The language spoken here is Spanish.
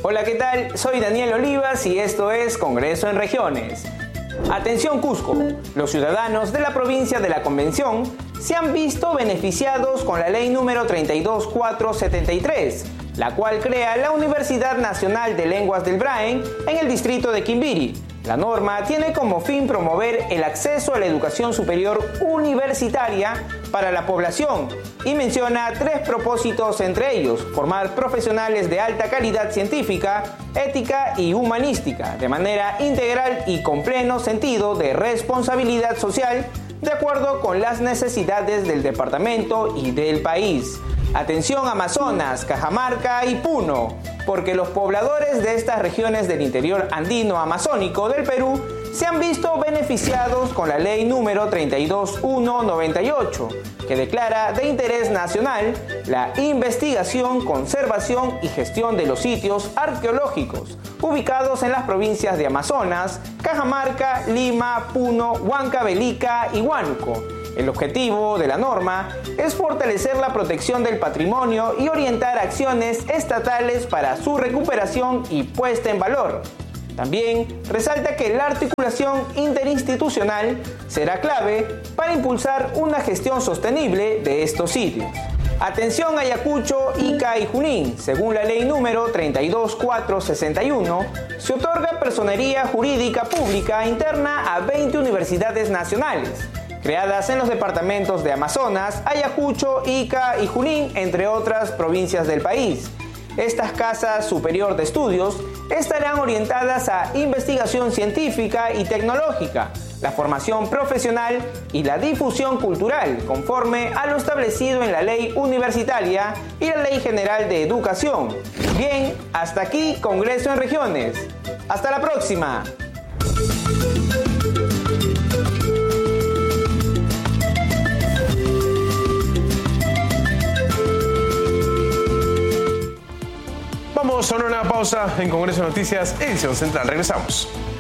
Hola, ¿qué tal? Soy Daniel Olivas y esto es Congreso en Regiones. Atención Cusco, los ciudadanos de la provincia de La Convención se han visto beneficiados con la ley número 32473, la cual crea la Universidad Nacional de Lenguas del Braen en el distrito de Quimbiri. La norma tiene como fin promover el acceso a la educación superior universitaria para la población y menciona 3 propósitos, entre ellos formar profesionales de alta calidad científica, ética y humanística, de manera integral y con pleno sentido de responsabilidad social, de acuerdo con las necesidades del departamento y del país. Atención Amazonas, Cajamarca y Puno, porque los pobladores de estas regiones del interior andino amazónico del Perú se han visto beneficiados con la ley número 32198, que declara de interés nacional la investigación, conservación y gestión de los sitios arqueológicos ubicados en las provincias de Amazonas, Cajamarca, Lima, Puno, Huancavelica y Huánuco. El objetivo de la norma es fortalecer la protección del patrimonio y orientar acciones estatales para su recuperación y puesta en valor. También resalta que la articulación interinstitucional será clave para impulsar una gestión sostenible de estos sitios. Atención Ayacucho, Ica y Junín. Según la ley número 32461, se otorga personería jurídica pública interna a 20 universidades nacionales, creadas en los departamentos de Amazonas, Ayacucho, Ica y Junín, entre otras provincias del país. Estas casas superior de estudios estarán orientadas a investigación científica y tecnológica, la formación profesional y la difusión cultural, conforme a lo establecido en la Ley Universitaria y la Ley General de Educación. Bien, hasta aquí Congreso en Regiones. ¡Hasta la próxima! Vamos a una pausa en Congreso de Noticias, edición central. Regresamos.